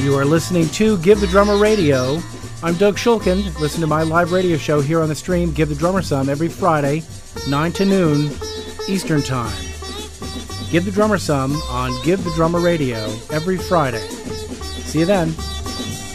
You are listening to Give the Drummer Radio. I'm Doug Shulkin. Listen to my live radio show here on the stream, Give the Drummer Some, every Friday, 9 to noon, Eastern Time. Give the Drummer Some on Give the Drummer Radio every Friday. See you then.